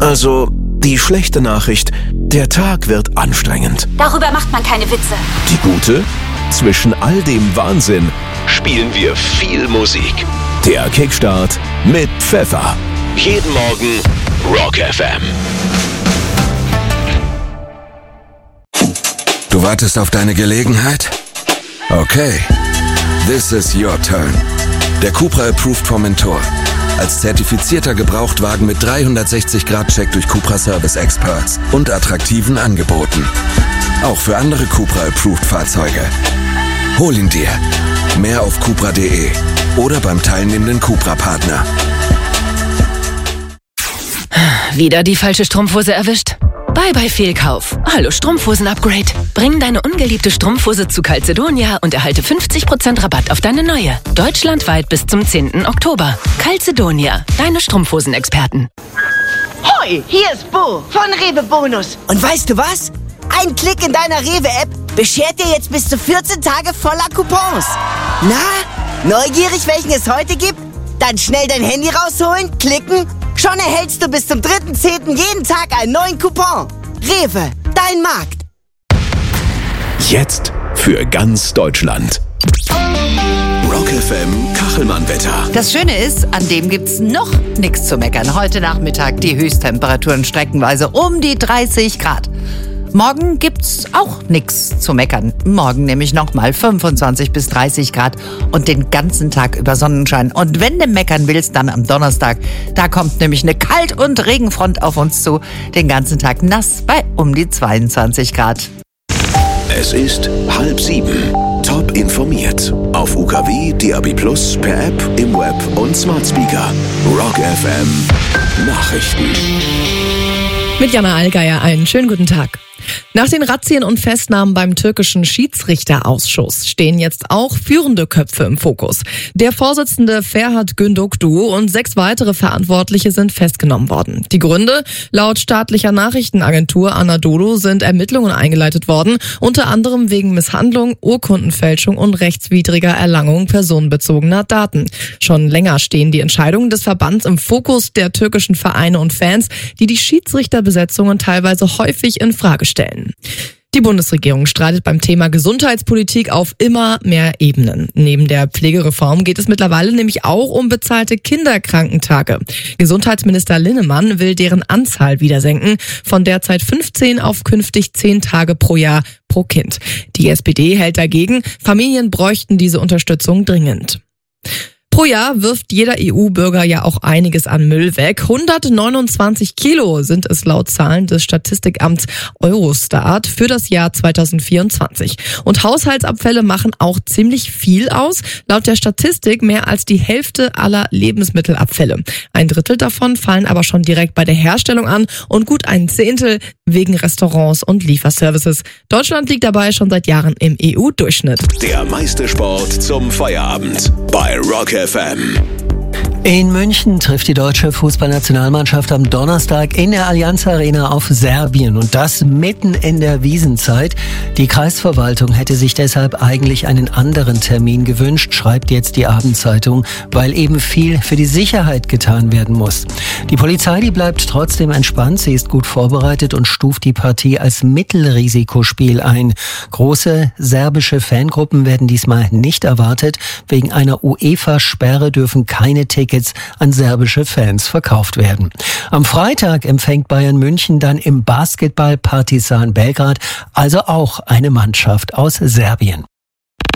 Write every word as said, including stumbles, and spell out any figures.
Also, die schlechte Nachricht, der Tag wird anstrengend. Darüber macht man keine Witze. Die gute? Zwischen all dem Wahnsinn spielen wir viel Musik. Der Kickstart mit Pfeffer. Jeden Morgen Rock F M. Du wartest auf deine Gelegenheit? Okay. This is your turn. Der Cupra Approved Formentor. Als zertifizierter Gebrauchtwagen mit dreihundertsechzig Grad Check durch Cupra Service Experts und attraktiven Angeboten. Auch für andere Cupra Approved Fahrzeuge. Hol ihn dir. Mehr auf cupra punkt de oder beim teilnehmenden Cupra-Partner. Wieder die falsche Strumpfhose erwischt? Bye bye Fehlkauf. Hallo Strumpfhosen-Upgrade. Bring deine ungeliebte Strumpfhose zu Calzedonia und erhalte fünfzig Prozent Rabatt auf deine neue. Deutschlandweit bis zum zehnten Oktober. Calzedonia, deine Strumpfhosen-Experten. Hoi, hier ist Bo von Rewe Bonus. Und weißt du was? Ein Klick in deiner Rewe-App beschert dir jetzt bis zu vierzehn Tage voller Coupons. Na, neugierig, welchen es heute gibt? Dann schnell dein Handy rausholen, klicken. Schon erhältst du bis zum dritten zehnten jeden Tag einen neuen Coupon. Rewe, dein Markt. Jetzt für ganz Deutschland. Rock F M Kachelmann-Wetter. Das Schöne ist, an dem gibt's noch nichts zu meckern. Heute Nachmittag die Höchsttemperaturen streckenweise um die dreißig Grad. Morgen gibt's auch nichts zu meckern. Morgen nämlich nochmal fünfundzwanzig bis dreißig Grad und den ganzen Tag über Sonnenschein. Und wenn du meckern willst, dann am Donnerstag. Da kommt nämlich eine Kalt- und Regenfront auf uns zu. Den ganzen Tag nass bei um die zweiundzwanzig Grad. Es ist halb sieben. Top informiert. Auf U K W, D A B plus, per App, im Web und Smart Speaker. Rock F M Nachrichten. Mit Jana Allgeier einen schönen guten Tag. Nach den Razzien und Festnahmen beim türkischen Schiedsrichterausschuss stehen jetzt auch führende Köpfe im Fokus. Der Vorsitzende Ferhat Gündokdu und sechs weitere Verantwortliche sind festgenommen worden. Die Gründe? Laut staatlicher Nachrichtenagentur Anadolu sind Ermittlungen eingeleitet worden, unter anderem wegen Misshandlung, Urkundenfälschung und rechtswidriger Erlangung personenbezogener Daten. Schon länger stehen die Entscheidungen des Verbands im Fokus der türkischen Vereine und Fans, die die Schiedsrichterbesetzungen teilweise häufig in Frage stellen. Die Bundesregierung streitet beim Thema Gesundheitspolitik auf immer mehr Ebenen. Neben der Pflegereform geht es mittlerweile nämlich auch um bezahlte Kinderkrankentage. Gesundheitsminister Linnemann will deren Anzahl wieder senken, von derzeit fünfzehn auf künftig zehn Tage pro Jahr pro Kind. Die S P D hält dagegen, Familien bräuchten diese Unterstützung dringend. Pro Jahr wirft jeder E U-Bürger ja auch einiges an Müll weg. hundertneunundzwanzig Kilo sind es laut Zahlen des Statistikamts Eurostat für das Jahr zweitausendvierundzwanzig. Und Haushaltsabfälle machen auch ziemlich viel aus. Laut der Statistik mehr als die Hälfte aller Lebensmittelabfälle. Ein Drittel davon fallen aber schon direkt bei der Herstellung an und gut ein Zehntel wegen Restaurants und Lieferservices. Deutschland liegt dabei schon seit Jahren im E U-Durchschnitt. Der meiste Sport zum Feierabend bei Rock F M. In München trifft die deutsche Fußballnationalmannschaft am Donnerstag in der Allianz Arena auf Serbien und das mitten in der Wiesenzeit. Die Kreisverwaltung hätte sich deshalb eigentlich einen anderen Termin gewünscht, schreibt jetzt die Abendzeitung, weil eben viel für die Sicherheit getan werden muss. Die Polizei, die bleibt trotzdem entspannt, sie ist gut vorbereitet und stuft die Partie als Mittelrisikospiel ein. Große serbische Fangruppen werden diesmal nicht erwartet. Wegen einer UEFA-Sperre dürfen keine Tickets an serbische Fans verkauft werden. Am Freitag empfängt Bayern München dann im Basketball Partizan Belgrad, also auch eine Mannschaft aus Serbien.